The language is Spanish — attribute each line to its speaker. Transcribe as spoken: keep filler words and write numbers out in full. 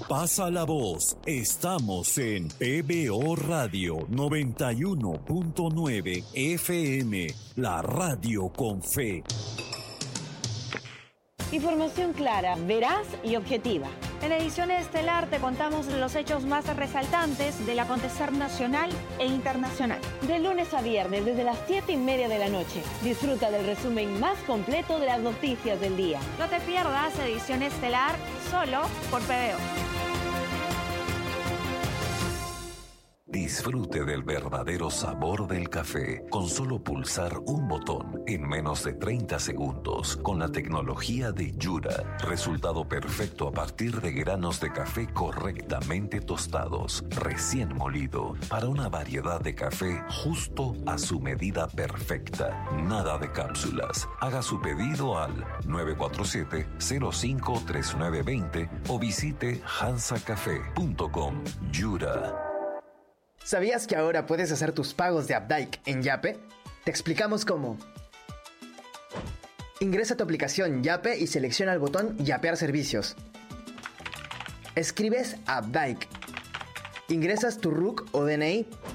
Speaker 1: Pasa la voz. Estamos en P B O Radio noventa y uno punto nueve F M, la radio con fe.
Speaker 2: Información clara, veraz y objetiva.
Speaker 3: En edición estelar te contamos los hechos más resaltantes del acontecer nacional e internacional.
Speaker 2: De lunes a viernes, desde las siete y media de la noche. Disfruta del resumen más completo de las noticias del día.
Speaker 3: No te pierdas edición estelar solo por P B O.
Speaker 4: Disfrute del verdadero sabor del café con solo pulsar un botón en menos de treinta segundos con la tecnología de Yura. Resultado perfecto a partir de granos de café correctamente tostados, recién molido, para una variedad de café justo a su medida perfecta. Nada de cápsulas. Haga su pedido al nueve cuatro siete, cero cinco, tres nueve dos cero o visite hansa café punto com. Yura.
Speaker 5: ¿Sabías que ahora puedes hacer tus pagos de Updike en Yape? Te explicamos cómo. Ingresa a tu aplicación Yape y selecciona el botón Yapear servicios. Escribes Updike. Ingresas tu R U C o D N I